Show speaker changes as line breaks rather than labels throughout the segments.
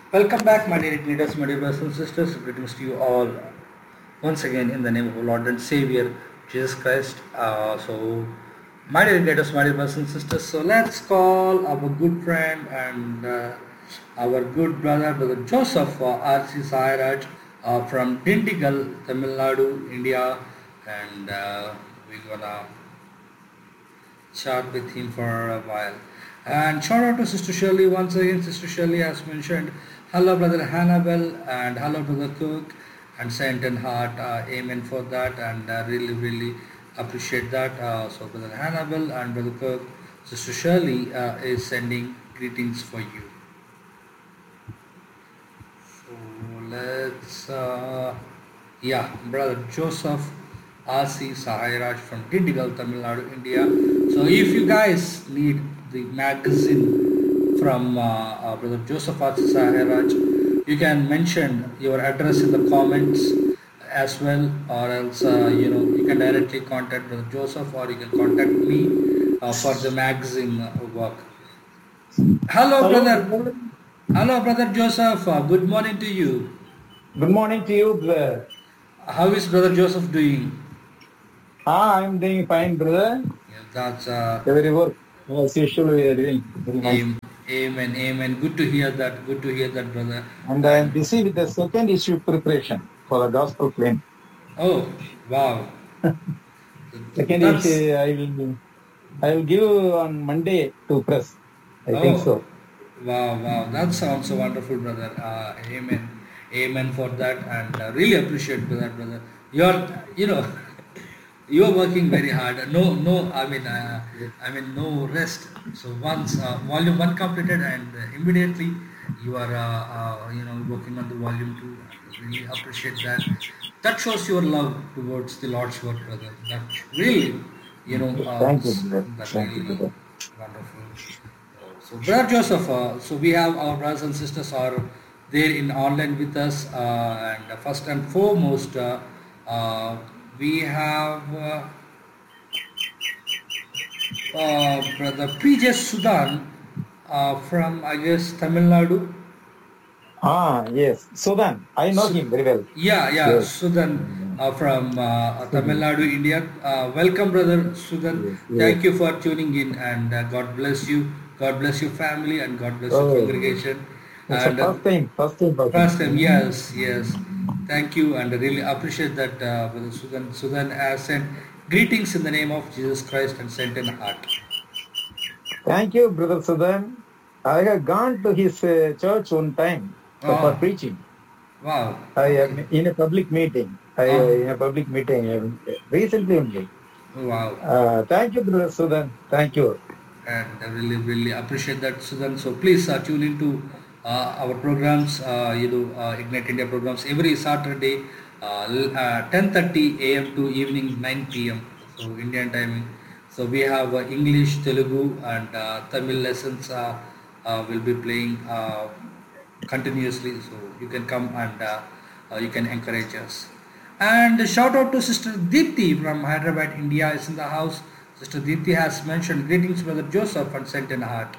Welcome back, my dear leaders, my dear brothers and sisters. Greetings to you all once again in the name of our Lord and Savior Jesus Christ. My dear leaders, my dear brothers and sisters. So, let's call our good friend and our good brother, Brother Joseph R.C. Sairaj from Dindigal, Tamil Nadu, India, and we're gonna chat with him for a while. And shout out to Sister Shirley once again. Sister Shirley has mentioned, hello brother Hannibal and hello brother Cook and Saint and Heart. Amen for that and really appreciate that. So brother Hannibal and brother Cook, Sister Shirley is sending greetings for you. So let's brother Joseph R.C. Sahairaj from Dindigal, Tamil Nadu, India. So if you guys need the magazine from Brother Joseph R.C. Sahairaj, you can mention your address in the comments as well, or else you can directly contact Brother Joseph, or you can contact me for the magazine work. Hello,
Hello,
brother.
good morning.
Hello, brother Joseph. Good morning to you.
Good morning to you, brother.
How is brother Joseph doing?
I'm doing fine, brother.
Yeah, that's
Very work. As usual, we are doing very nice.
amen, amen. Good to hear that. Good to hear that, brother.
And I'm busy with the second issue preparation for the gospel claim.
Oh, wow.
Second
That's
issue, I will give on Monday to press. I think
oh,
so.
wow. That sounds so wonderful, brother. Amen, amen for that, and really appreciate for that, brother. You're, you know, you're working very hard. No. No rest. So once volume one completed, and immediately you are, working on the volume two. Really appreciate that. That shows your love towards the Lord's work, brother. That really,
Thank you, brother.
that
Thank you,
really
brother.
wonderful. So, Brother Joseph, so we have our brothers and sisters are there in online with us, and first and foremost, uh, we have Brother PJ Sudan from, I guess, Tamil Nadu.
Yes. Sudan. I know
Su-
him very well.
yeah,
Yes.
Sudan from Tamil
Sudan.
Nadu, India. Welcome, brother Sudan.
Yes,
Thank
yes.
you for tuning in, and God bless you. God bless your family, and God bless your
Oh,
congregation.
it's the
And
first time talking.
first time, yes. Thank you, and I really appreciate that, brother Sudan. Sudan has sent greetings in the name of Jesus Christ and sent in heart.
Thank you, Brother Sudan. I have gone to his church one time for
Oh,
preaching.
wow.
I
Okay.
in a public meeting.
Oh,
In a public meeting recently only.
wow.
Thank you, Brother Sudan. Thank you.
And I really appreciate that, Susan. So please tune into our programs, Ignite India programs every Saturday, 10:30 a.m. to evening 9 p.m. So Indian timing. So we have English, Telugu, and Tamil lessons will be playing continuously. So you can come and you can encourage us. And shout out to Sister Deepthi from Hyderabad, India is in the house. Sister Deepthi has mentioned greetings, Brother Joseph, and sent in heart.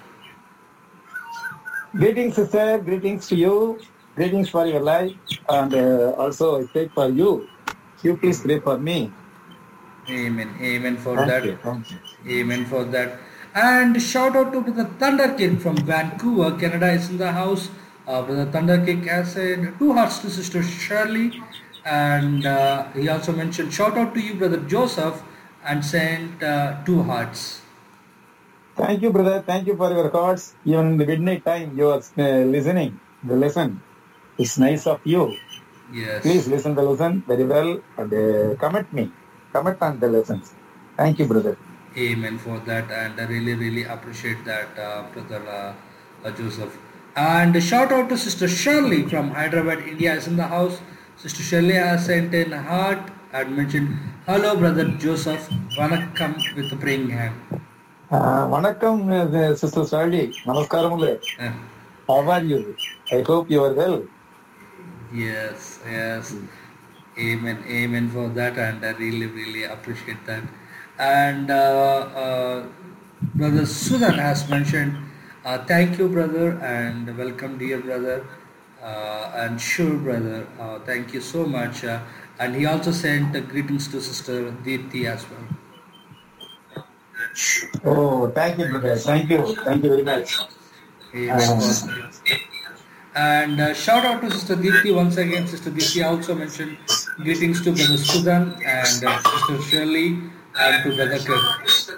Greetings, sister. Greetings to you. Greetings for your life. And also I pray for you. You please pray for me.
Amen. Amen for
Thank
that.
you. Thank you.
Amen for that. And shout out to Brother Thunder King from Vancouver, Canada is in the house. Brother Thunder King has said two hearts to Sister Shirley. And he also mentioned shout out to you, Brother Joseph, and sent two hearts.
Thank you, brother. Thank you for your thoughts. Even in the midnight time, you are listening the lesson. It's nice of you. Please
Yes.
listen the lesson very well and comment me. Comment on the lessons. Thank you, brother.
Amen for that, and I really appreciate that, brother Joseph. And shout out to Sister Shirley from Hyderabad, India is in the house. Sister Shirley has sent in heart and mentioned, hello, brother Joseph, vanakkam with a praying hand.
Vanakkam, Sister Sally. Namaskaram.
Uh,
How are you? I hope you are well.
yes. Amen for that, and I really appreciate that. And brother Sudan has mentioned, thank you, brother, and welcome, dear brother. And sure, brother. Thank you so much. And he also sent greetings to Sister Deepthi as well.
Oh, thank you, brother. Thank you. Thank you very much.
Amen.
Um,
And shout out to Sister Deepthi once again. Sister Deepthi also mentioned greetings to Brother Sudan and Sister Shirley and to Brother Kirk.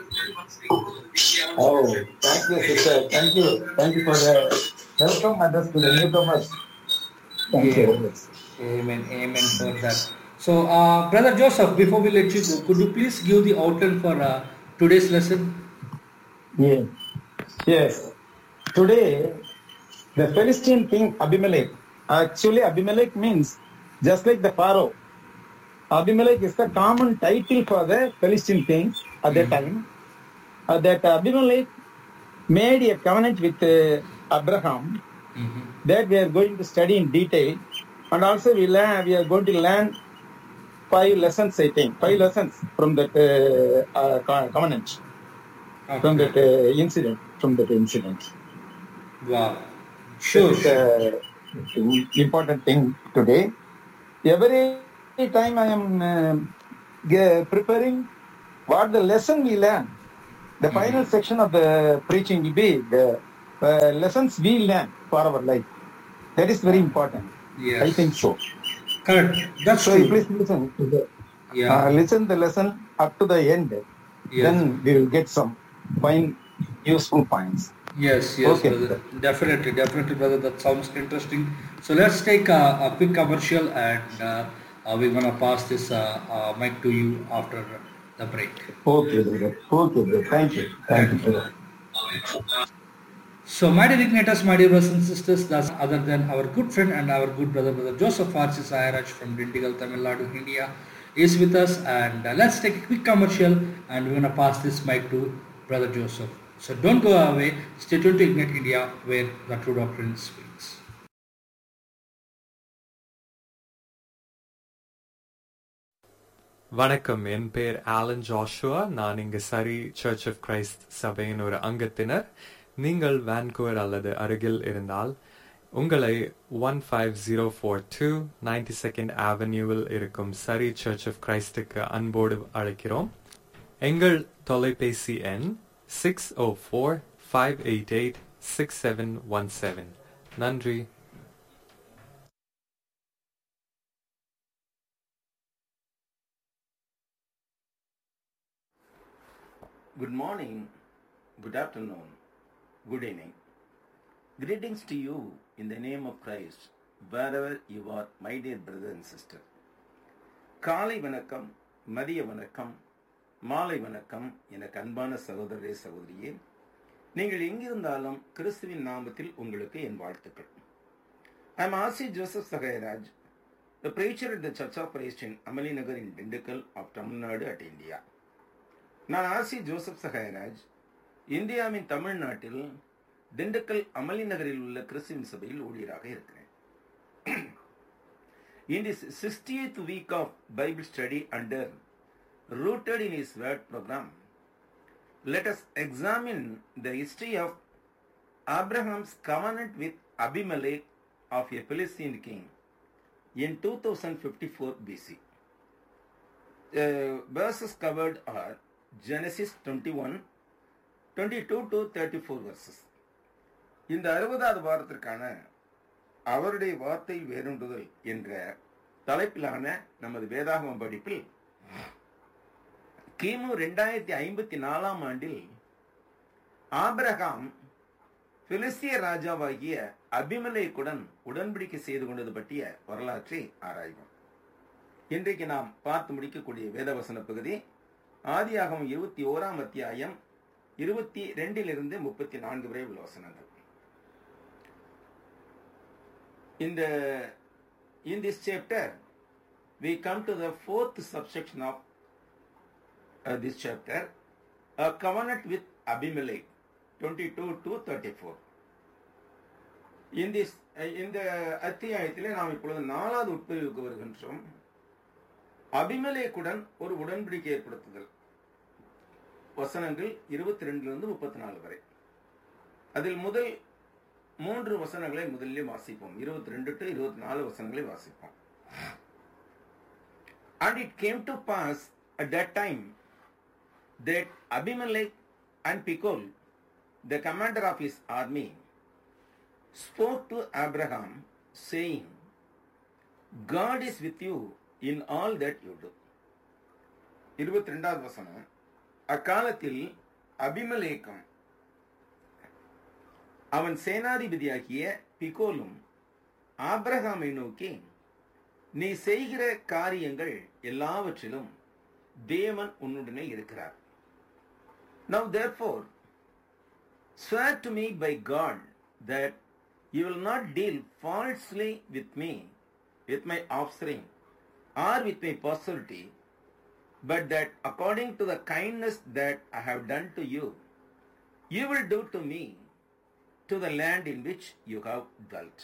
oh, thank you, sister. Thank you. Thank you for the welcome address to the newcomers. Thank you
Yeah.
very much.
Amen. Amen for that. So, Brother Joseph, before we let you go, could you please give the outline for today's lesson?
Yeah. Yes. Today, the Philistine king Abimelech. Actually, Abimelech means just like the Pharaoh. Abimelech is the common title for the Philistine king at that
Mhm.
time. That Abimelech made a covenant with Abraham
Mhm.
that we are going to study in detail, and also we are going to learn 5 lessons. I think 5 lessons from that covenant, from
Okay.
that incident.
Wow.
That
Sure,
is
sure.
the important thing today. Every time I am preparing what the lesson we learn. The final
Mhm.
section of the preaching will be the lessons we learn for our life. That is very
Uh,
important. I think
yes.
so.
Correct. That's
So you
true.
please listen to the
Yeah.
listen the lesson up to the end.
Yes.
Then we will get some fine useful points.
Yes, yes,
Okay,
brother.
brother.
Definitely, definitely, brother. That sounds interesting. So let's take a quick commercial and we're gonna pass this mic to you after the break.
Okay, brother. Okay, brother. Thank you. Thank you,
Thank you.
brother.
So, my dear igniters, my dear brothers and sisters, that's other than our good friend and our good brother Joseph Farsi Sayaraj from Dindigal, Tamil Nadu, India, is with us. And let's take a quick commercial and we're going to pass this mic to Brother Joseph. So, don't go away. Stay tuned to Ignite India, where the true doctrine speaks.
வணக்கம் என் பேர் Alan Joshua நான் இங்கு சரி search of Christ சபையின் ஒரு அங்கத்தினர் நீங்கள் Vancouver அல்லது அருகில் இருந்தால் உங்களை 15042 92nd அவென்யூவில் இருக்கும் சரி சர்ச் ஆஃப் கிரைஸ்டுக்கு அன்போடு அழைக்கிறோம் எங்கள் தொலைபேசி எண் 604-588-6717 நன்றி
Good morning, good afternoon, good evening. Greetings to you in the name of Christ, wherever you are, my dear brother and sister. காலை வணக்கம், மதிய வணக்கம், மாலை வணக்கம் எனக்கு அன்பான சகோதரரே சகோதரியே. நீங்கள் எங்கிருந்தாலும் கிறிஸ்துவின் நாமத்தில் உங்களுக்கு என் வாழ்த்துக்கள். I am R.C. Joseph Sagayaraj, the preacher at the Church of Christ in Amali Nagar in Dindigul of Tamil Nadu at India. நான் ஆர்சி ஜோசப் சகாயராஜ் இந்தியாவின் தமிழ்நாட்டில் திண்டுக்கல் அமளி நகரில் உள்ள கிறிஸ்துவின் சபையில் ஊழியராக இருக்கிறேன். In this 60th week of Bible study under Rooted in His Word program, let us examine the history of Abraham's covenant with Abimelech of a Philistine king in 2054 BC. Verses covered are Genesis 21, 22 to 34 verses. இந்த 60வது வாரத்திற்கான அவருடைய வார்த்தை வேரூன்றுதல் என்ற தலைப்பிலான நமது வேதாகம படிப்பில் கிமு 2054 ஆண்டில் ஆபிரகாம் பிலிஸ்திய ராஜாவாகிய அபிமெலேக்குடன் உடன்படிக்கை செய்து கொண்டது பற்றிய வரலாற்றை ஆராய்வோம். இன்றைக்கு நாம் பார்த்து முடிக்கக்கூடிய வேதவசன பகுதி ஆதியாகமம் 21ஆம் அத்தியாயம் 22 34 வரை உள்ள வசனங்கள். In this chapter, we come to the 4th subsection of this chapter, a covenant with Abimelech, 22 to 34. இந்த அத்தியாயத்திலே நாம் இப்பொழுது 4வது உட்பிரிவுக்கு வருகின்றோம். அபிமெலேக்குடன் ஒரு உடன்படிக்கை ஏற்படுத்துதல். வசனங்கள் 22 34 வரை. அதில் முதல் 3 வசனங்களை முதலில் வாசிப்போம். 22 to 24 வசனங்களை வாசிப்போம். And it came to pass at that time that Abimelech and Phicol, the commander of his army, spoke to Abraham, saying, God is with you in all that you do. 22வது வசனம். அக்காலத்தில் அபிமெலேக்கும் அவன் சேனாதிபதியாகிய பிகோலும் ஆபிரகாமை நோக்கி, நீ செய்கிற காரியங்கள் எல்லாவற்றிலும் தேவன் உன்னுடனே இருக்கிறார். Now therefore swear to me by God that you will not deal falsely with me, with my offspring, or with my posterity, but that according to the kindness that I have done to you, you will do to me, to the land in which you have dwelt.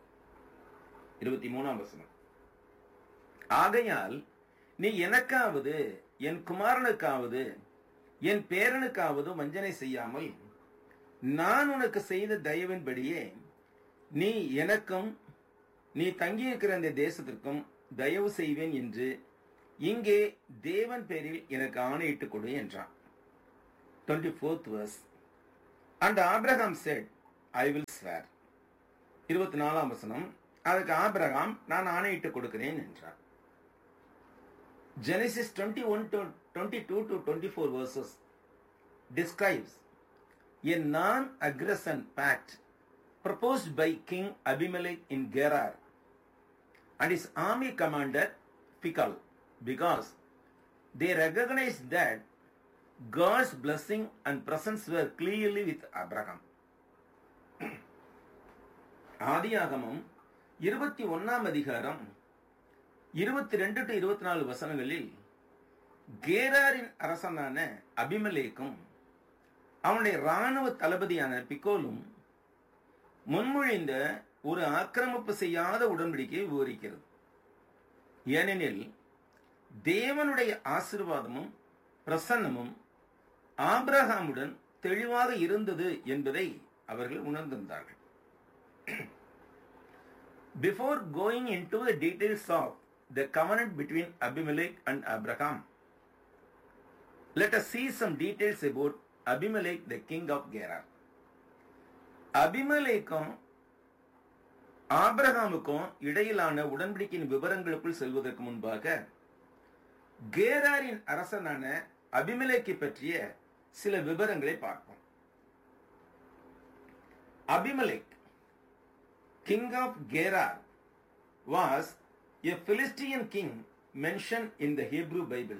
23ஆம் வசனம். ஆகையால் நீ எனக்காவது என் குமாரனுக்காவது என் பேரனுக்காவது வஞ்சனை செய்யாமல் நான் உனக்கு செய்த தயவின்படியே நீ எனக்கும் நீ தங்கியிருக்கிற அந்த தேசத்திற்கும் தயவு செய்வேன் என்று இங்கே தேவன் பேரில் எனக்கு ஆணையிட்டுக் கொடு என்றான். 24th verse. And Abraham said, I will swear. 24ஆம் வசனம். அதுக்கு ஆபிரகாம், நான் ஆணையிட்டுக் கொடுக்கிறேன் என்றார். Genesis 22 to 24 verses describes a non-aggression pact proposed by King Abimelech in Gerar and his army commander Phicol, because they recognized that God's blessing and presence were clearly with Abraham. ஆதியாகமம் 21ஆம் அதிகாரம் 22 to 24 வசனங்களில் கேராரின் அரசனான அபிமெலேக்கும் அவனுடைய இராணுவ தளபதியான பிகோலும் முன்மொழிந்த ஒரு ஆக்கிரமிப்பு செய்யாத உடன்படிக்கையை விவரிக்கிறது. ஏனெனில் தேவனுடைய ஆசீர்வாதமும் பிரசன்னமும் ஆபிரகாமுடன் தெளிவாக இருந்தது என்பதை அவர்கள் உணர்ந்திருந்தார்கள். Before going into the details of the covenant between Abimelech and Abraham, let us see some details about Abimelech, the king of Gerar. அபிமெலேக்கும் ஆபிரகாமுக்கும் இடையிலான உடன்படிக்கையின் விவரங்களுக்குள் செல்வதற்கு முன்பாக கேராரின் அரசனான அபிமெலேக்கை பற்றிய சில விவரங்களை பார்ப்போம். Abimelech, king of Gerar, was a Philistine king mentioned in the Hebrew Bible.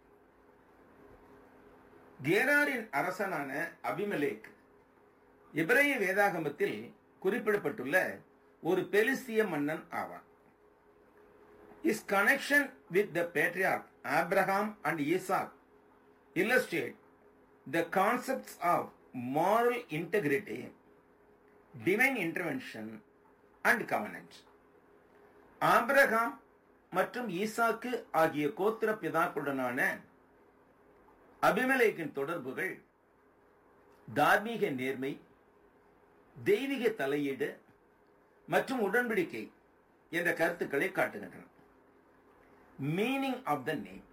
கேராரின் அரசனான அபிமெலேக் எபிரேய வேதாகமத்தில் குறிப்பிடப்பட்டுள்ள ஒரு பெலிஸ்திய மன்னன் ஆவான். His connection with the patriarch Abraham and Isaac illustrate the concepts of moral integrity, divine intervention and covenant. Abraham மற்றும் ஈசாக்கு ஆகிய கோத்திர பிதாக்களுடனான அபிமெலேக்கின் தொடர்புகள் தார்மீக நேர்மை, தெய்வீக தலையீடு மற்றும் உடன்படிக்கை என்ற கருத்துக்களை காட்டுகின்றன. Meaning of the name.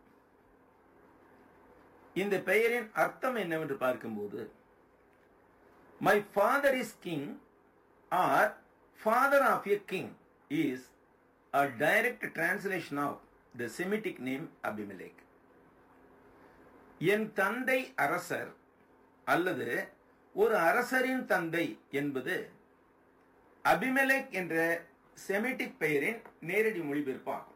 இந்த பெயரின் அர்த்தம் என்னவென்று பார்க்கும்போது, my father is king R father of a king is a direct translation of the Semitic name Abimelech. என் தந்தை அரசர் அல்லது ஒரு அரசரின் தந்தை என்பது அபிமெலேக் என்ற செமிட்டிக் பெயரின் நேரடி மொழிபெயர்ப்பாகும்.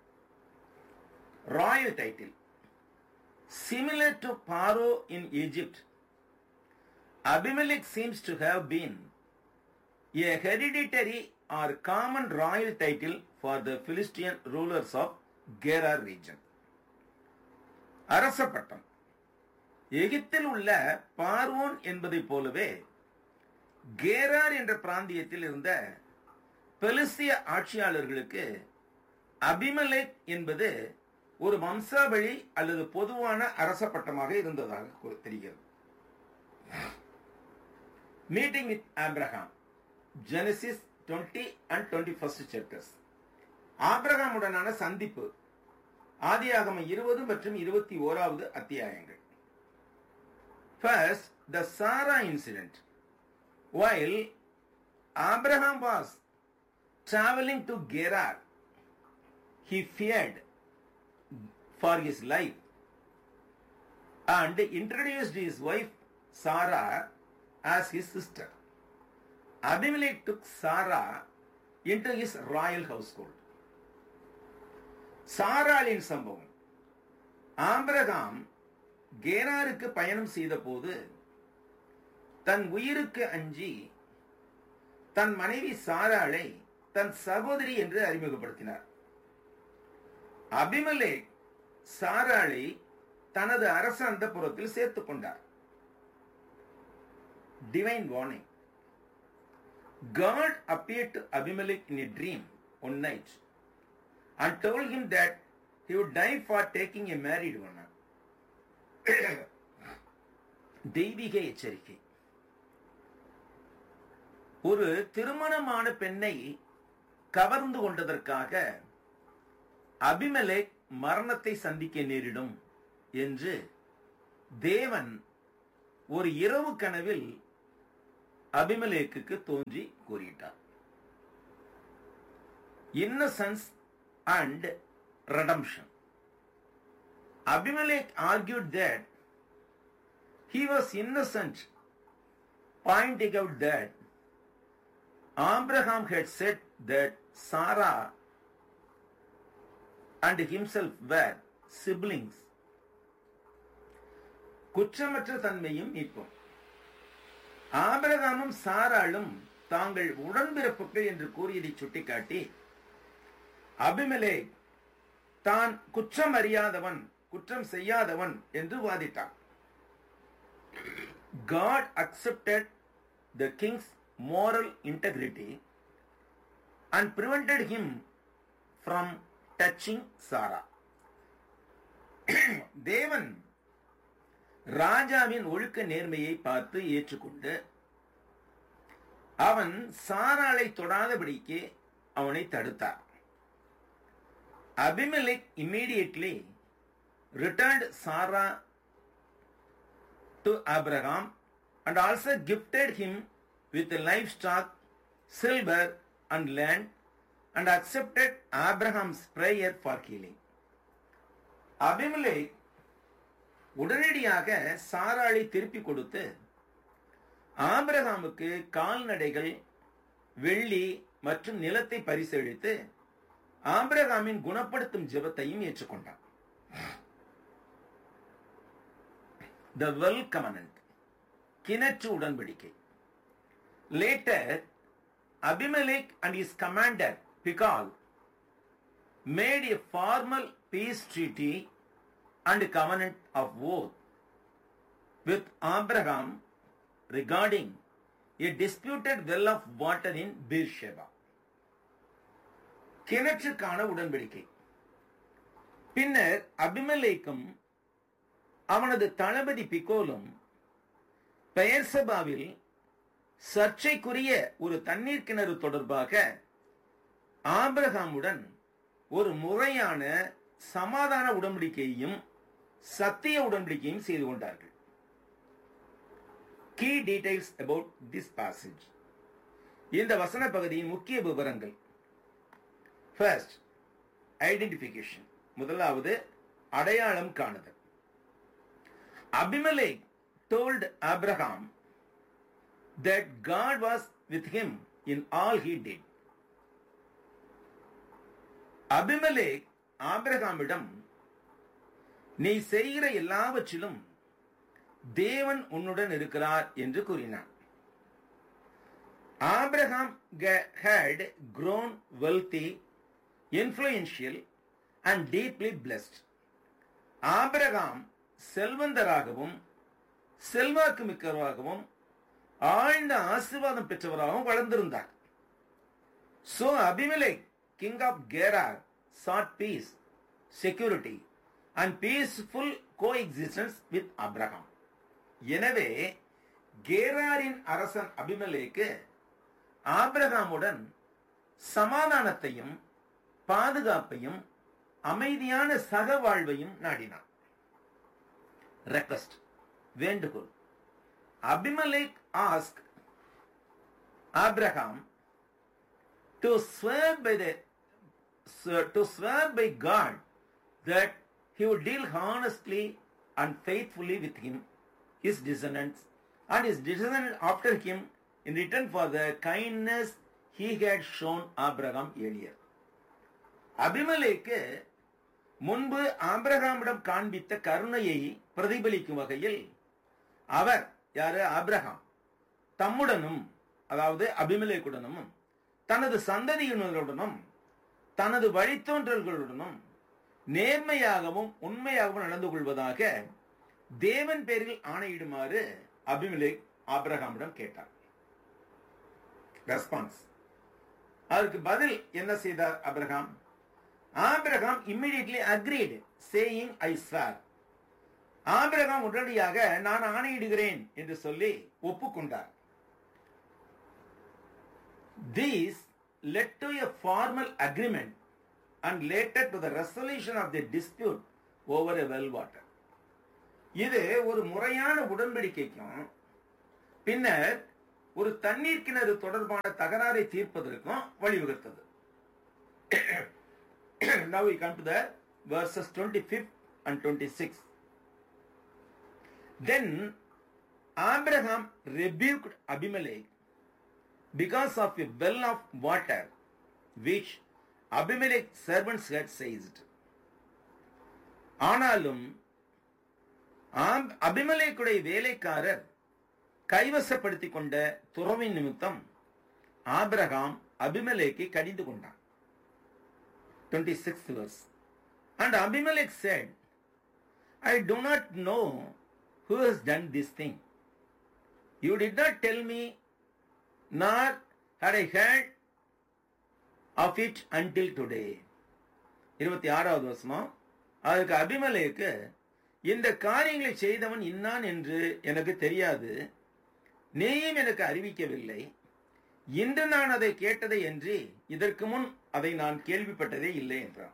Royal title. Similar to Pharaoh in Egypt, Abimelech seems to have been a hereditary or common royal title for the Philistine rulers of Gerar region. அரச பட்டம். எகிப்தில் உள்ள பார்வோன் என்பதை போலவே கேரார் என்ற பிராந்தியத்தில் இருந்த பெலிஸ்திய ஆட்சியாளர்களுக்கு அபிமெலேக் என்பது ஒரு வம்சாவளி அல்லது பொதுவான அரச பட்டமாக இருந்ததாக தெரிகிறது. Meeting with Abraham. Genesis 20 and 21st chapters. ஆபிரகாமுடனான சந்திப்பு ஆதியாகமம் 20 மற்றும் 21வது அத்தியாயங்கள். First, the Sarah incident. While Abraham was traveling to Gerar, he feared for his life and introduced his wife Sarah as his sister. Abimelech took Sarah into his royal household. சாராளின் சம்பவம். Abraham கேராருக்கு பயணம் செய்த போது தன் உயிருக்கு அஞ்சி தன் மனைவி சாராளை தன் சகோதரி என்று அறிமுகப்படுத்தினார். அபிமெலேக் சாராளை தனது அரச அந்தப்புரத்தில் சேர்த்துக் கொண்டார். Divine warning. God appeared to Abimelech in a dream one night and told him that he would die for taking a married woman. தெய்வீக எச்சரிக்கை. ஒரு திருமணமான பெண்ணை கவர்ந்து கொண்டதற்காக அபிமெலேக் மரணத்தை சந்திக்க நேரிடும் என்று தேவன் ஒரு இரவு கனவில் அபிமெலேக்குக்கு தோன்றி கூறிட்டார். Innocence and redemption. Abimelech argued that he was innocent, pointing out that Abraham had said that Sarah and himself were siblings. குற்றமற்ற தன்மையும் மீட்பும். ஆபிரகாமும் சாராளும் தாங்கள் உடன்பிறப்புகள் என்று கூறியதை சுட்டிக்காட்டி அபிமெலேக் தான் குற்றம் அறியாதவன், குற்றம் செய்யாதவன் என்று வாதிட்டான். God accepted the king's moral integrity and prevented him from touching Sarah. தேவன் ராஜாவின் ஒழுக்க நேர்மையை பார்த்து ஏற்றுக்கொண்டு அவன் சாராளை தொடாதபடிக்கு அவனை தடுத்தார். Abimelech immediately returned Sarah to Abraham and also gifted him with livestock, silver and land and accepted Abraham's prayer for healing. Abimelech உடனடியாக சாராளை திருப்பி கொடுத்து ஆபிரகாமுக்கு கால்நடைகள், வெள்ளி மற்றும் நிலத்தை பரிசளித்து ஆபிரகாமின் குணப்படுத்தும் ஜெபத்தையும் ஏற்றுக்கொண்டார். The well covenant, கிணற்று உடன்படிக்கை. Later, Abimelech and his commander Pichol made a formal peace treaty and covenant of oath with Abraham regarding a disputed well of water in Beersheba. கிணற்றுக்கான உடன்படிக்கை. பின்னர் அபிமெலேக்கும் அவனது தளபதி பிகோலும் பெயர்சபாவில் சர்ச்சைக்குரிய ஒரு தண்ணீர் கிணறு தொடர்பாக ஆபிரகாமுடன் ஒரு முறையான சமாதான உடன்படிக்கையையும் சத்திய உடன்படிக்கையும் செய்து கொண்டார்கள். Key details about this passage. இந்த வசன பகுதியின் முக்கிய விவரங்கள். First, identification. முதலாவது அடையாளம் காணுதல். Abimelech told Abraham that God was with him in all he did. Abimelech ஆபிரகாமிடம் நீ செய்கிற எல்லாவற்றிலும் தேவன் உன்னுடன் இருக்கிறார் என்று கூறினார். Abraham had grown wealthy, influential and deeply blessed. Abraham செல்வந்தராகவும் செல்வாக்கு மிக்கவராகவும் ஆழ்ந்த ஆசீர்வாதம் பெற்றவராகவும் வளர்ந்திருந்தார். So Abimelech, king of Gerar, sought peace, security and peaceful coexistence with Abraham. எனவே கேராரின் அரசன் அபிமெலேக்கு ஆபிரகாமுடன் சமாதானத்தையும் பாதுகாப்பையும் அமைதியான சக வாழ்வையும் நாடினான். ரெக்வெஸ்ட், வேண்டுகோள். Abimelech asked Abraham to swear by God that he would deal honestly and faithfully with him, his descendants, and his descendants after him in return for the kindness he had shown Abraham earlier. அபிமெலேக்கு முன்பு ஆபிரகாமிடம் காண்பித்த கருணையை பிரதிபலிக்கும் வகையில் அவர், யாரு, Abraham, தம்முடனும், அதாவது அபிமெலேக்குடனும் தனது சந்ததியினருடனும் தனது வழித்தோன்றல்களுடனும் நேர்மையாகவும் உண்மையாகவும் நடந்து கொள்வதாக தேவன் பேரில் ஆணையிடுமாறு அபிமெலேக் ஆபிரகாமிடம் கேட்டார். ரெஸ்பான்ஸ், அதற்கு பதில் என்ன செய்தார் Abraham? Abraham immediately agreed, saying I swear. Abraham உடனடியாக நான் ஆணையிடுகிறேன் என்று சொல்லி ஒப்புக்கொண்டார். This led to a formal agreement and later to the resolution of the dispute over a well water. இது ஒரு முறையான உடன்படிக்கைக்கும் பின்னர் ஒரு தண்ணீர் கிணறு தொடர்பான தகராறை தீர்ப்பதற்கும் வழிவகுத்தது. Now we come to the verses 25 and 26. Then Abraham rebuked Abimelech because of a well of water which Abimelech's servants had seized. ஆனாலும் அபிமெலேக்குடைய வேலைக்காரர் கைவசப்படுத்திக் கொண்ட துறவின் நிமித்தம் ஆபிரகாம் அபிமெலேக்கை கடிந்து கொண்டான். 26th verse. And Abimelech said, I do not know who has done this thing. You did not tell me, nor had I heard of it until today. 26வது வசனம். அதுக்கு அபிமெலேக்கு, இந்த காரியங்களை செய்தவன் இன்னான் என்று எனக்கு தெரியாது, நீயும் எனக்கு அறிவிக்கவில்லை, இன்று நான் அதை கேட்டதை என்று இதற்கு முன் அதை நான் கேள்விப்பட்டதே இல்லை என்றான்.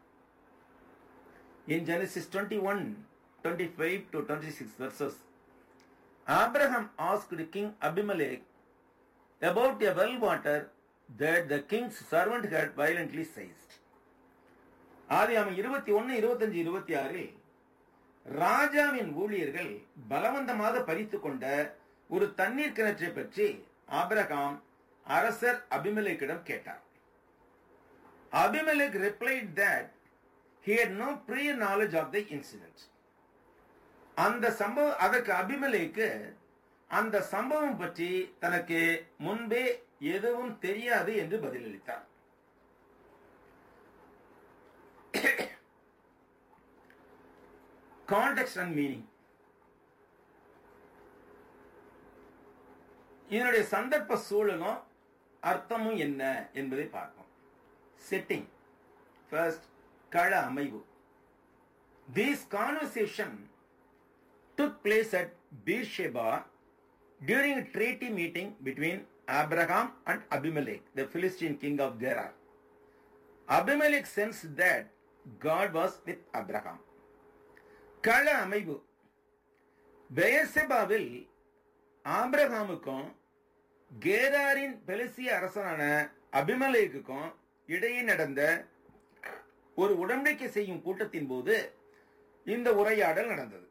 In Genesis 21:25 to 26 verses, Abraham asked King Abimelech about a well water that the king's servant had violently seized. ஆதியாகமம் 21, 25, 26 ராஜாவின் ஊழியர்கள் பலவந்தமாக பறித்துக் கொண்ட ஒரு தண்ணீர் கிணற்றை பற்றி ஆபிரகாம் அரசர் அபிமெலேக்கிடம் கேட்டார். Abimelech replied that he had no prior knowledge of the incident. அந்த சம்பவம், அதற்கு அபிமெலேக்கு அந்த சம்பவம் பற்றி தனக்கு முன்பே எதுவும் தெரியாது என்று பதிலளித்தார். Context and meaning. இதனுடைய சந்தர்ப்ப சூழலும் அர்த்தமும் என்ன என்பதை பார்ப்போம். செட்டிங். ஃபர்ஸ்ட், கள அமைவு. This conversation took place at Beersheba during a treaty meeting between Abraham and Abimelech, the Philistine king of Gerar. Abimelech sensed that God was with Abraham. கள அமைவு. பெயர்செபாவில் ஆபிரகாமுக்கும் கேராரின் பெலிஸ்திய அரசனான அபிமெலேக்குக்கும் இடையே நடந்த ஒரு உடன்படிக்கை செய்யும் கூட்டத்தின் போது இந்த உரையாடல் நடந்தது.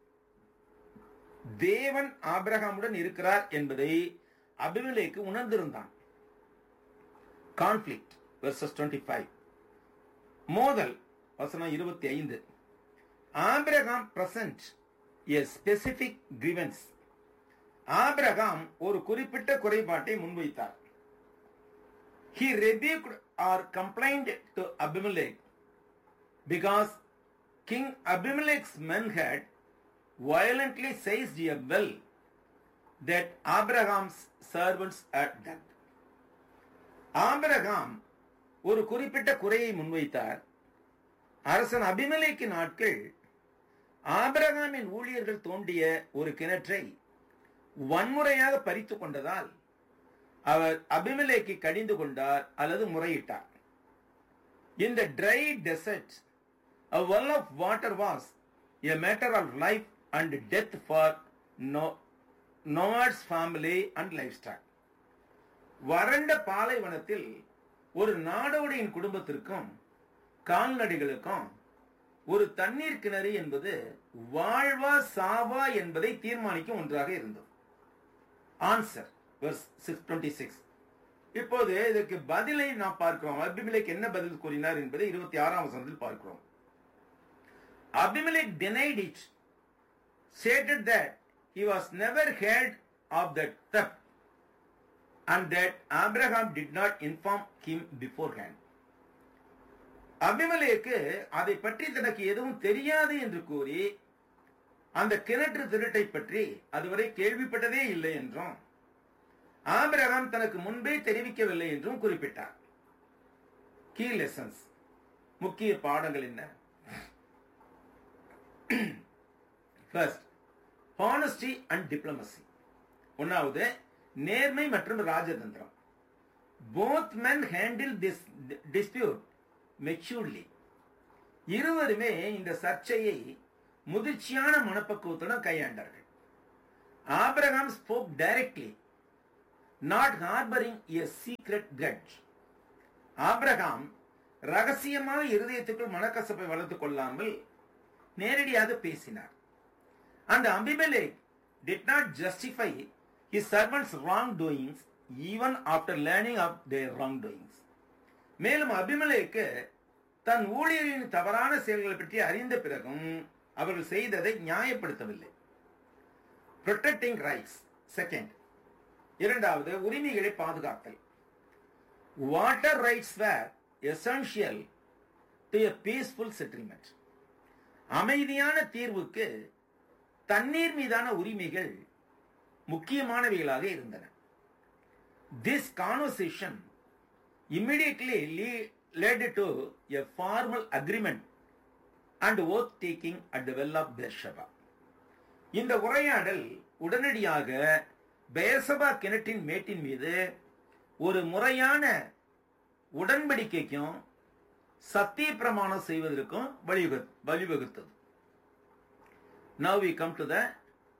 தேவன் ஆபிரகாமுடன் இருக்கிறார் என்பதை அபிமெலேக்கு உணர்ந்திருந்தான். Conflict versus 25. மோதல் வசனம் 25. Abraham present a specific grievance. Abraham ஒரு குறிப்பிட்ட குறைபாட்டை முன்வைத்தார். He rebuked or complained to Abimelech because King Abimelech's men had violently seized a well that Abraham's servants had dug. Abraham ஒரு குறிப்பிட்ட குறையை முன்வைத்தார். அரசன் அபிமெலேக்கின் ஆட்கள் ஆபிரகாமின் ஊழியர்கள் தோண்டிய ஒரு கிணற்றை வன்முறையாக பறித்துக் கொண்டதால் அவர் அபிமெலேக்கை கடிந்து கொண்டார் அல்லது முறையிட்டார். In the dry desert, a well of water was a matter of life and death for Noah's family and livestock. வறண்ட பாலைவனத்தில் ஒரு நாடோடியின் குடும்பத்திற்கும் கால்நடைகளுக்கும் ஒரு தண்ணீர் கிணறு என்பது வாழ்வா சாவா என்பதை தீர்மானிக்கும் ஒன்றாக இருந்தது. Answer verse 626. இப்போது இதற்கு பதிலை நாம் பார்க்கிறோம். அபிமெலேக் என்ன பதில் கூறினார் என்பதை 26ஆம் வசனத்தில் பார்க்கிறோம். Abimelech denied it, stated that he was never heard of that theft and that Abraham did not inform him beforehand. அபிமெலேக்கு அதை பற்றி தனக்கு எதுவும் தெரியாது என்று கூறி அந்த கிணற்று திருட்டை பற்றி அதுவரை கேள்விப்பட்டதே இல்லை என்றும் ஆபிரகாம் தனக்கு முன்பே தெரிவிக்கவில்லை என்றும் குறிப்பிட்டார். கீ லெசன்ஸ், முக்கிய பாடங்கள் என்ன? First, honesty and diplomacy. ஒன்னாவது, நேர்மை மற்றும் ராஜதந்திரம். Both men handle this dispute maturely. இருவருமே இந்த சர்ச்சையை முதிர்ச்சியான மனப்பக்குவத்துடன் கையாண்டார்கள். Abraham spoke directly, not harboring a secret grudge. Abraham ரகசியமாக இருதயத்துக்குள் மனக்கசப்பை வளர்த்துக் கொள்ளாமல் நேரடியாக பேசினார். And Abimelech did not justify his servants' wrongdoings even after learning of their wrongdoings. மேலும் அபிமெலேக்கு தன் ஊழியரின் தவறான செயல்களை பற்றி அறிந்த பிறகும் அவர்கள் செய்ததை நியாயப்படுத்தவில்லை. protecting rights. செகண்ட், இரண்டாவது, உரிமைகளை பாதுகாத்தல். Water rides were essential to a peaceful settlement. அமைதியான தீர்வுக்கு தண்ணீர் மீதான உரிமைகள் முக்கியமானவைகளாக இருந்தன. This conversation immediately led to a formal agreement and oath taking at the well of Beersheba. இந்த உரையாடல் உடனடியாக பெயர்சபா கிணற்றின் மேட்டின் மீது ஒரு முறையான உடன்படிக்கைக்கும் சத்திய பிரமாணம் செய்வதற்கும் வழிவகுத்தது. Now we come to the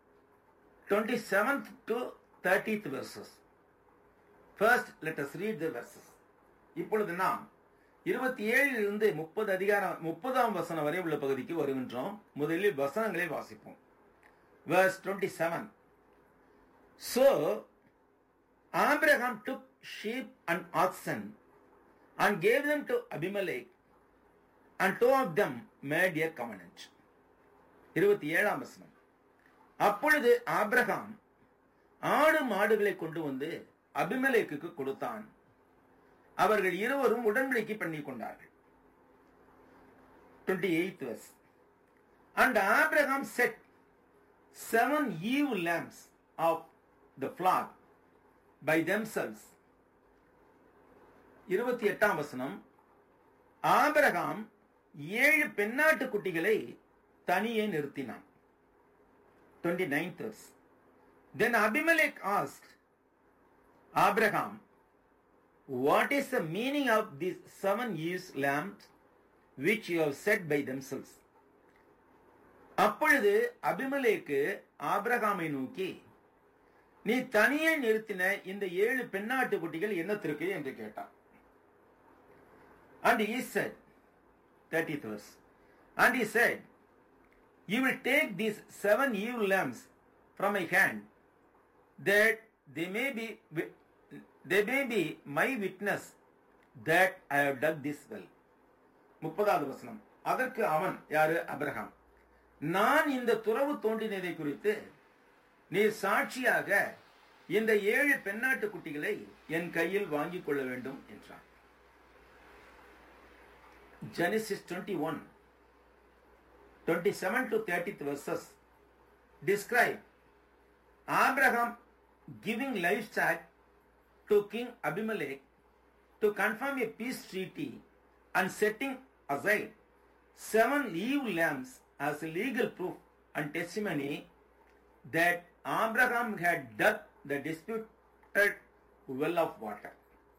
27th to 30th verses. First, let us read the verses. இப்பொழுது நாம் 27 30ஆம் வசனம் வரை உள்ள பகுதிக்கு வருகின்றோம். முதலில் வசனங்களை வாசிப்போம். Verse 27. So Abraham took sheep and oxen and gave them to Abimelech, and two of them made a covenant. 27ஆம் வசனம். அப்பொழுது ஆபிரகாம் ஆடு மாடுகளை கொண்டு வந்து அபிமெலேக்குக்கு கொடுத்தான். அவர்கள் இருவரும் உடன்படிக்கை பண்ணிக் கொண்டார்கள். 28th verse. And Abraham set 7 ewe lambs of the flock by themselves. 28ஆம் வசனம். ஆபிரகாம் 7 பெண்ணாட்டு குட்டிகளை தனியே நிறுத்தினான். 29th verse. Then Abimelech asked Abraham, what is the meaning of these 7 ewe lambs which you have set by themselves? அப்பொழுது அபிமெலேக்கு ஆபிரகாமை நோக்கி, நீ தனியே நிறுத்தின இந்த 7 பெண்ணாட்டு குட்டிகள் என்னத்திற்கு என்று கேட்டான். And he said, 30th verse. And he said, you will take these 7 ewe lambs from my hand, that they may be my witness that I have dug this well. 30வது வசனம். அதற்கு அவன், யாரு? அபிரகாம், நான் இந்த துறவு தோண்டினதை குறித்து நீர் சாட்சியாக இந்த 7 பெண்ணாட்டு குட்டிகளை என் கையில் வாங்கிக் கொள்ள வேண்டும் என்றான். Genesis 21, 27 to 30th verses describe Abraham giving livestock to King Abimelech to confirm a peace treaty and setting aside 7 ewe lambs as legal proof and testimony that Abraham had dug the disputed well of water.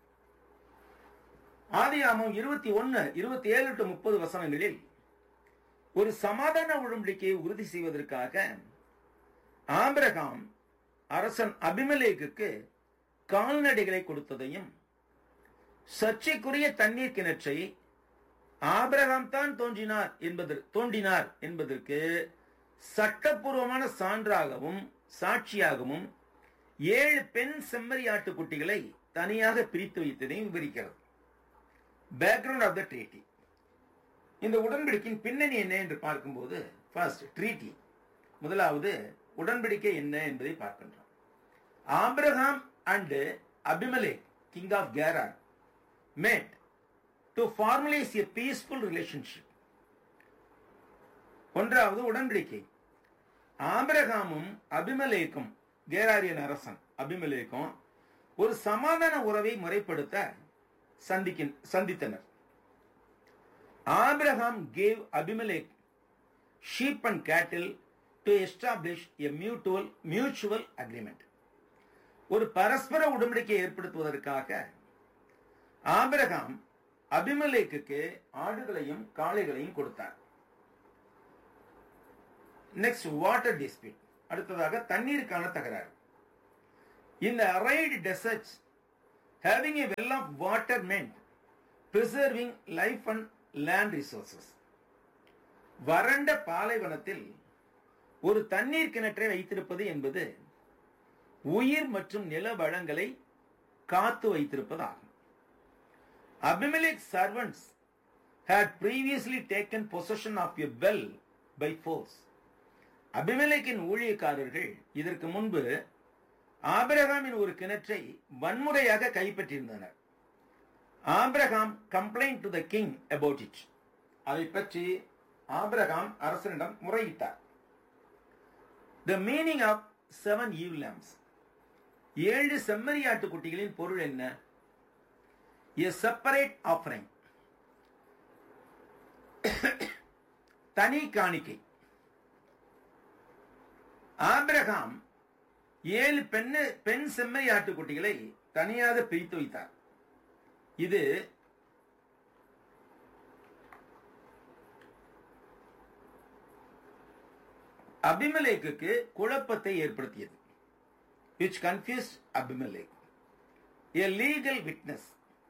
ஆதியாகமம் 21:27-30 வசனங்களில் ஒரு சமாதான உடன்படிக்கையை உறுதி செய்வதற்காக Abraham அரசன் அபிமெலேக்குக்கு கால்நடைகளை கொடுத்ததையும், சர்ச்சைக்குரிய தண்ணீர் கிணற்றை ஆபிரகாம் தான் தோண்டினார் என்பதற்கு சட்டப்பூர்வமான சான்றாகவும் சாட்சியாகவும் 7 பெண் செம்மறியாட்டு குட்டிகளை தனியாக பிரித்து வைத்ததையும் விவரிக்கிறது. Background of the treaty. இந்த உடன்படிக்கையின் பின்னணி என்ன என்று பார்க்கும்போது, ஃபர்ஸ்ட் ட்ரீட்டி, முதலாவது உடன்படிக்கை என்ன என்பதை பார்க்கின்றோம். Abraham and Abimelech, king of Gerar, met to formalize a peaceful relationship. ஒன்றாவது உடன்படிக்கை. ஆபிரகாமும் அபிமெலேக்கும், கேராரியன் அரசன் அபிமெலேக்கும் ஒரு சமாதான உறவை முறைப்படுத்த சந்தித்தனர். Abraham gave Abimelech sheep and cattle to establish a mutual agreement. ஒரு பரஸ்பர உடன்படிக்கையை ஏற்படுத்துவதற்காக ஆபிரகாம் அபிமெலேக்குக்கு ஆடுகளையும் காளைகளையும் கொடுத்தார். Next, water dispute. அடுத்ததாக தண்ணீருக்கான தகராறு. In the arid deserts, having a well of water meant preserving life and land resources. வறண்ட பாலைவனத்தில் ஒரு தண்ணீர் கிணற்றை வைத்திருப்பது என்பது உயிர் மற்றும் நில வளங்களை காத்து வைத்திருப்பதாகும். Abimelech's servants had previously taken possession of a well by force. அபிமெலேக்கின் ஊழியக்காரர்கள் இதற்கு முன்பு ஆபிரகாமின் ஒரு கிணற்றை வன்முறையாக கைப்பற்றியிருந்தனர். Abraham complained to the king about it. அதை பற்றி ஆபிரகாம் அரசனிடம் முறையிட்டார். The meaning of 7 ewe lambs. 7 செம்மறியாட்டு குட்டிகளின் பொருள் என்ன? A separate offering. தனி காணிக்கை. ஆபிரகாம் 7 பெண் செம்மறியாட்டு குட்டிகளை தனியாக பிரித்து வைத்தார். இது அபிமெலேக்குக்கு குழப்பத்தை ஏற்படுத்தியது. which confused Abimelech. A legal witness.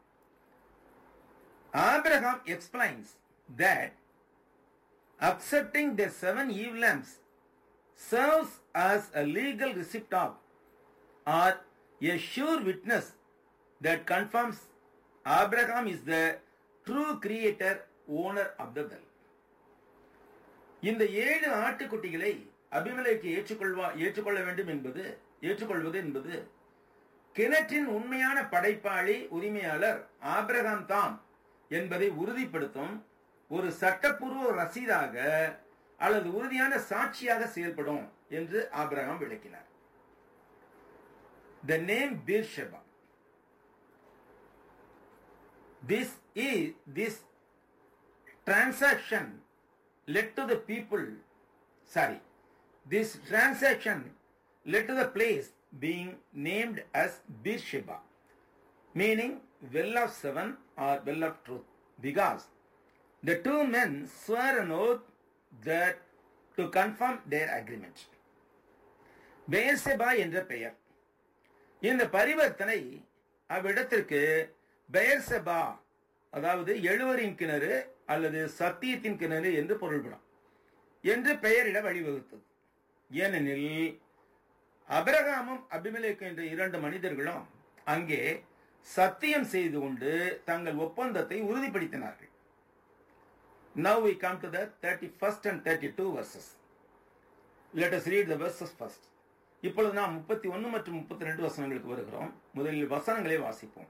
Abraham explains that accepting the 7 ewe lambs serves as a legal receipt of or a sure witness that confirms Abraham is the true creator, owner of the well. இந்த 7 ஆட்டுக்குட்டிகளை அபிமெலேக்கு ஏற்றுக்கொள்ள வேண்டும் ஏற்றுக்கொள்வது என்பது கிணற்றின் உண்மையான படைப்பாளி உரிமையாளர் Abraham தான் என்பதை உறுதிப்படுத்தும் ஒரு சட்டப்பூர்வ ரசீதாக அல்லது உறுதியான சாட்சியாக செயல்படும் என்று ஆபிரகாம் விளக்கினார். The name Beersheba. This transaction led to the place being named as Beersheba, meaning well of 7 or well of truth, because the 2 men swore an oath that to confirm their agreement. Beersheba என்ற பெயர். இந்த பரிவர்த்தனை அவ்விடத்திற்கு Beersheba, அதாவது எழுவரின் கிணறு அல்லது சத்தியத்தின் கிணறு என்று பொருள்படும் என்று பெயரிட வழிவகுத்தது. ஏனெனில் அபிரகாமும் அபிமெலேக்கு என்ற 2 மனிதர்களும் அங்கே சத்தியம் செய்து கொண்டு தங்கள் ஒப்பந்தத்தை உறுதிப்படுத்தினார்கள். Now we come to the 31st and 32 verses. Let us read the verses first. இப்பொழுது நாம் 31 மற்றும் 32 வசனங்களுக்கு வருகிறோம். முதலில் வசனங்களை வாசிப்போம்.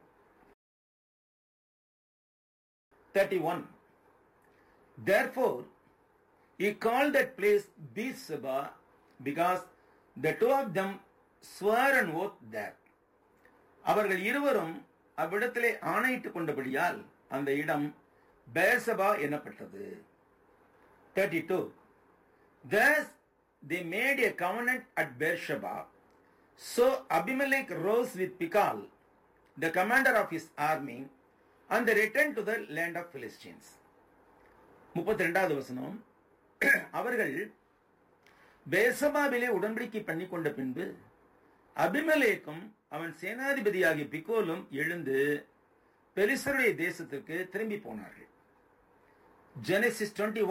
31. Therefore he called that place Beersheba because the 2 of them swore an oath there. அவர்கள் இருவரும் அவ்விடத்திலே ஆணையிட்டுக் கொண்டபடியால் அந்த இடம் பெயர்செபா எனப்பட்டது. 32. Thus they made a covenant at Beersheba. So Abimelech rose with Pichal, the commander of his army, and they returned to the land of Philistines. 32வது வசனம், அவர்கள் பேர்சபாவிலே உடன்படிக்கை பண்ணி கொண்ட பின்பு அபிமெலேக்கும் அவன் சேனாதிபதியாகிய பிகோலும் எழுந்து பெலிஸ்தருடைய தேசத்திற்கு திரும்பி போனார்கள். Genesis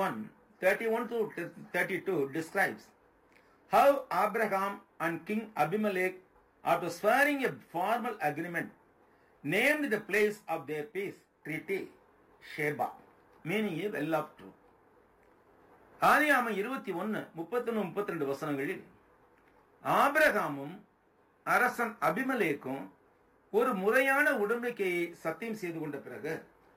21:31-32 describes how Abraham and King Abimelech, after swearing a formal agreement, named the place of their peace treaty Sheba, meaning a well of truth. ஆதியாகமம் 21:31-32 வசனங்களில் ஆபிரகாமும் அரசன் அபிமெலேக்கும் ஒரு முறையான உடன்படிக்கையை சத்தியம் செய்து கொண்ட பிறகு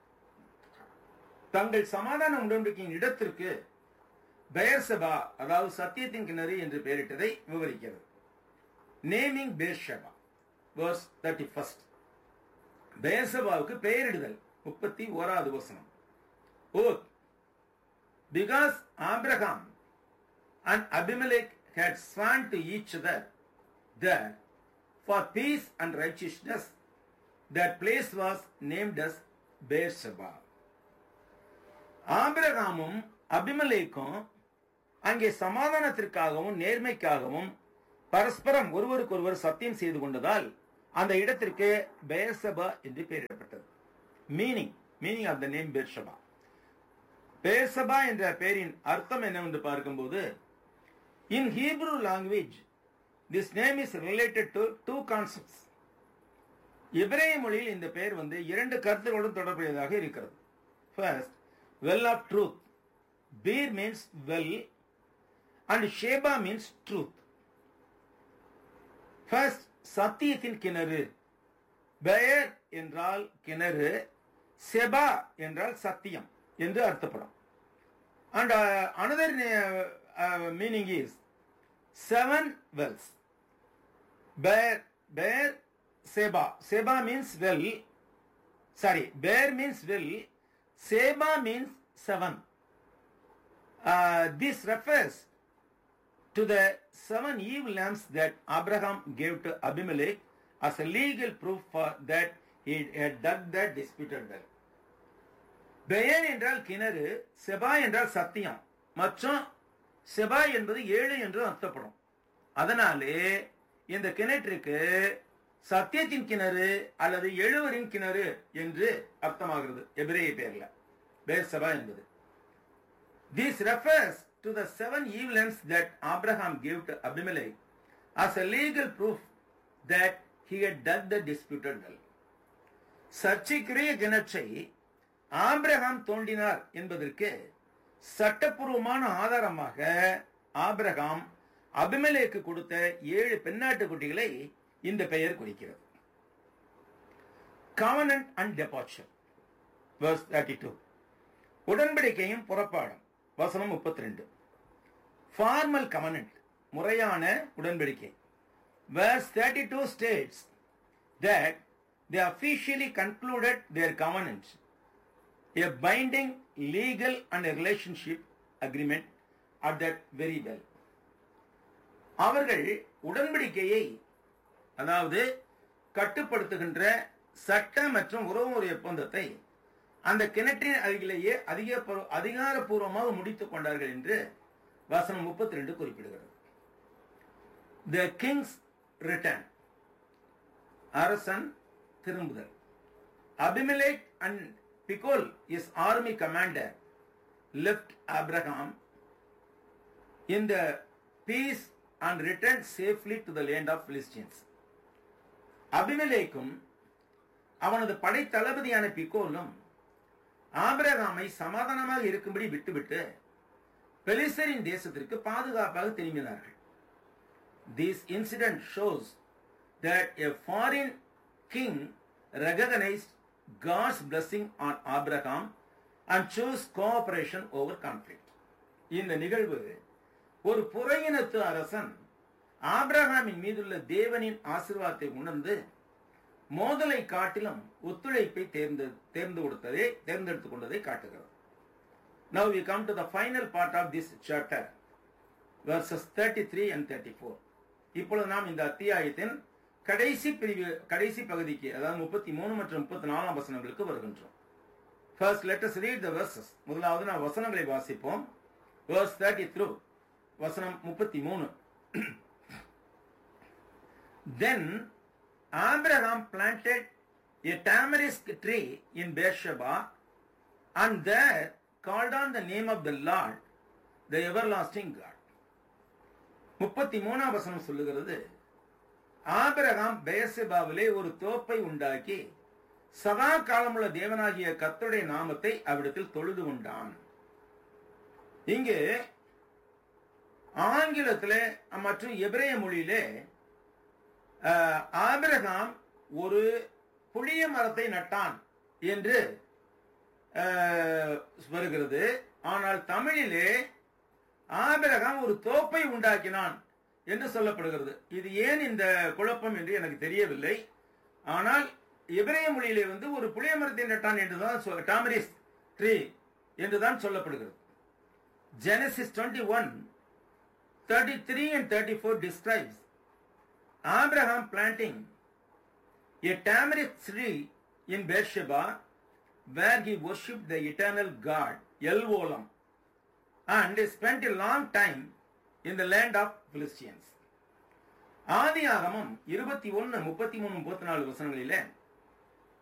தங்கள் சமாதான உடன்படிக்கையின் இடத்திற்கு பெயர்சபா, அதாவது சத்தியத்தின் கிணறு என்று பெயரிட்டதை விவரிக்கிறது. Naming பெயர்சபா, verse 31. பெயர்சபாவுக்கு பெயரிடுதல் 31வது வசனம். Oath, because Abraham and Abimelech had sworn to each other there for peace and righteousness, that place was named as Beersheba. ஆபிரகாமும் அபிமெலேக்கும் அங்கே சமாதானத்திற்காகவும் நேர்மைக்காகவும் பரஸ்பரம் ஒருவருக்கொருவர் சத்தியம் செய்து கொண்டதால் அந்த இடத்திற்கு பெயர்சபா என்று பெயரிடப்பட்டது. Meaning of the name பெயர்சபா. பெயர்சபா என்ற பெயரின் அர்த்தம் என்னவென்று பார்க்கும்போது, இன் Hebrew language this name is related to two concepts. எபிரேய மொழியில் இந்த பெயர் இரண்டு கருத்துக்களுடன் தொடர்புடையதாக இருக்கிறது. First, well of truth. Beer means well and Sheba means truth. First, சத்தியத்தின் கிணறு. பெயர் என்றால் கிணறு, செபா என்றால் சத்தியம் என்று அர்த்தப்படும். And another meaning is 7 wells. Bear, Seba. Seba means well. Sorry, Bear means well. Seba means 7. This refers to the 7 eve lamps that Abraham gave to Abimelech as a legal proof for that he had dug that disputed well. பெயர் என்றால் கிணறு, செபா என்றால் சத்தியம், மற்றும் செபா என்பது 7 என்று அர்த்தப்படும். அதனாலே இந்த கிணற்றுக்கு சத்தியத்தின் கிணறு அல்லது எழுவரின் கிணறு என்று அர்த்தமாகிறது எபிரேய பெயர்ல பெயர்சபா என்பது. This refers to the 7 eve lamps that Abraham gave to Abimelech as a legal proof that he had dug the disputed well. சர்ச்சைக்குரிய கிணற்றை ஆபிரகாம் தோண்டினார் என்பதற்கு சட்டப்பூர்வமான ஆதாரமாக ஆபிரகாம் அபிமெலேக்கு கொடுத்த 7 பெண்ணாட்டு குட்டிகளை இந்த பெயர் குறிக்கிறது. Covenant and departure, verse 32. உடன்படிக்கையும் புறப்பாடும், வசனம் 32. Formal covenant, முறையான உடன்படிக்கை. Verse 32 states that they officially concluded their covenant, a binding legal and a relationship agreement at that very well. அவர்கள் உடன்படிக்கையை, அதாவது கட்டுப்படுத்துகின்ற சட்ட மற்றும் உறவுமுறை ஒப்பந்தத்தை அந்த கிணற்றின் அருகிலேயே அதிகாரப்பூர்வமாக முடித்துக் கொண்டார்கள் என்று வசனம் 32 குறிப்பிடுகிறது. The king's return, அரசன் திரும்புதல். Abimelech and Pichol, his army commander, left Abraham in the peace and returned safely to the land of Philistines. அபிமெலேக்கும் அவனது படை தளபதியான பிகோலும் ஆபிரகாமை சமாதானமாக இருக்கும்படி விட்டுவிட்டு பெலிஸ்தரின் தேசத்திற்கு பாதுகாப்பாக திரும்பினார்கள். This incident shows that a foreign king recognized God's blessing on Abraham and chose cooperation over conflict. இந்த நிகழ்வு ஒரு புறையினத்து அரசன் ஆபிரகாமின் மீதுள்ள தேவனின் ஆசீர்வாதத்தை உணர்ந்து மோதலை காட்டிலும் ஒத்துழைப்பை தேர்ந்தெடுத்துக் கொண்டதை காட்டுகிறது. Now we come to the final part of this chapter, verses 33 and 34. இப்பொழுது நாம் இந்த அத்தியாயத்தின் கடைசி பிரிவு, கடைசி பகுதிக்கு, அதாவது 33 மற்றும் 34 வசனங்களுக்கு வருகின்றோம். First, let us read the verses. முதலாவது நாம் வசனங்களை வாசிப்போம். Verse 30 through வசனம் 33. Then Abraham planted a tamarisk tree in Beersheba and there called on the name of the Lord, the everlasting God. 33 வசனம் சொல்லுகிறது, ஆபிரகாம் பெயர்செபாவிலே ஒரு தோப்பை உண்டாக்கி சதா காலமுள்ள தேவனாகிய கர்த்தருடைய நாமத்தை அவ்விடத்தில் தொழுது கொண்டான். இங்கே ஆங்கிலத்திலே மற்றும் எபிரேய மொழியிலே ஆபிரகாம் ஒரு புளிய மரத்தை நட்டான் என்று வருகிறது. ஆனால் தமிழிலே ஆபிரகாம் ஒரு தோப்பை உண்டாக்கினான் என்று சொல்லப்படுகிறது. இது ஏன் இந்த குழப்பம் என்று எனக்கு தெரியவில்லை. ஆனால் எபிரேய மொழியிலே ஒரு புளிய மரத்தை நட்டான் என்றுதான் டாமரிஸ் ட்ரீ என்றுதான் சொல்லப்படுகிறது. Genesis 21:33 and 34 describes Abraham planting a tamarisk tree in Beersheba where he worshipped the eternal God El Olam and spent a long time in the land of Philistines. ஆதியாகமம் 21:33-34 வசனங்களிலே